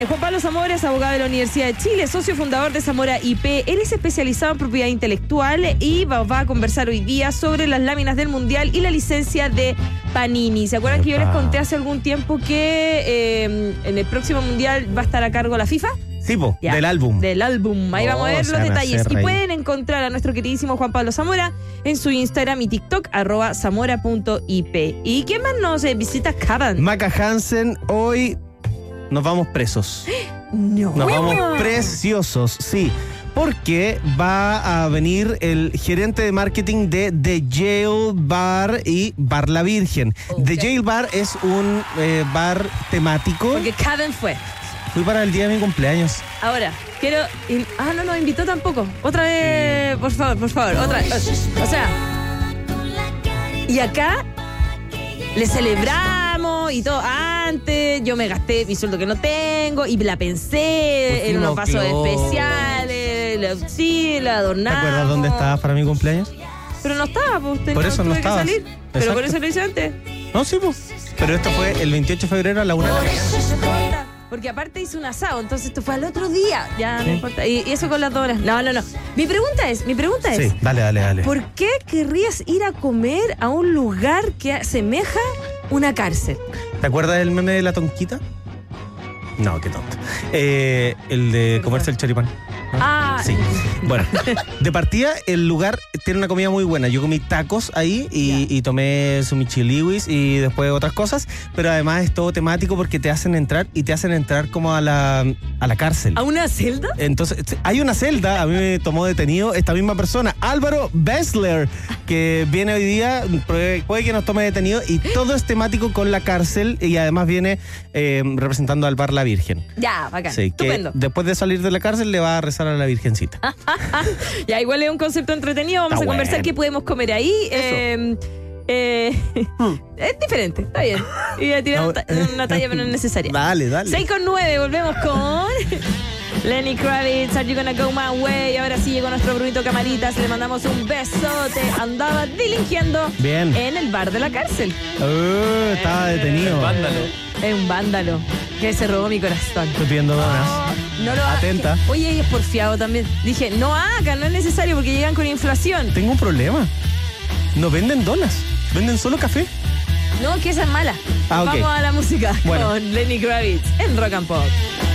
Juan Pablo Zamora es abogado de la Universidad de Chile, socio fundador de Zamora IP. Él es especializado en propiedad intelectual y va a conversar hoy día sobre las láminas del Mundial y la licencia de Panini. ¿Se acuerdan que yo les conté hace algún tiempo que en el próximo Mundial va a estar a cargo la FIFA? Sí, po, del álbum. Del álbum. Ahí vamos a ver los detalles. Y pueden encontrar a nuestro queridísimo Juan Pablo Zamora en su Instagram y TikTok, @zamora.ip. ¿Y quién más nos visita, Caban? Maca Hansen, hoy nos vamos presos. No. Nos vamos preciosos, sí. Porque va a venir el gerente de marketing de The Jail Bar y Bar La Virgen. Okay. The Jail Bar es un bar temático. Porque Caban fue. Fui para el día de mi cumpleaños. Ahora, quiero... no nos invitó tampoco. Otra vez, por favor, otra vez. O sea, y acá le celebramos y todo. Antes yo me gasté mi sueldo que no tengo y la pensé en unos vasos especiales. La adornamos. ¿Te acuerdas dónde estabas para mi cumpleaños? Pero no estaba, pues. Por eso no estabas. Pero Exacto. por eso lo hice antes. No, sí, pues. Pero esto fue el 28 de febrero a la 1 de la mañana. Porque aparte hice un asado, entonces esto fue al otro día. Ya, no importa. Y eso con las 2 horas. No. Mi pregunta es. Sí, dale. ¿Por qué querrías ir a comer a un lugar que asemeja una cárcel? ¿Te acuerdas del meme de la tonquita? No, qué tonto. El de comerse el choripán. Sí. Bueno, de partida, el lugar tiene una comida muy buena. Yo comí tacos ahí y tomé su michiliwis y después otras cosas, pero además es todo temático porque te hacen entrar como a la cárcel. ¿A una celda? Entonces, hay una celda. A mí me tomó detenido esta misma persona, Álvaro Bessler, que viene hoy día, puede que nos tome detenido, y todo es temático con la cárcel, y además viene representando al Bar La Virgen. Ya, bacán. Sí, estupendo. Que después de salir de la cárcel le va a rezar a la Virgencita. Ya, igual es un concepto entretenido. Vamos a conversar qué podemos comer ahí. Es diferente, está bien. Y a tirar una talla, pero no es necesaria. Dale. 6:09, volvemos con Lenny Kravitz, Are You Gonna Go My Way. Ahora sí llegó nuestro Brunito Camaritas. Le mandamos un besote. Andaba delinquiendo en el bar de la cárcel. Estaba detenido. Es un vándalo que se robó mi corazón. Estoy pidiendo donas. No lo hagas. Atenta. Oye, es porfiado también. Dije, no hagan, no es necesario porque llegan con inflación. Tengo un problema. No venden donas, venden solo café. No, que esa es mala. Ok. Vamos a la música con Lenny Kravitz en Rock and Pop.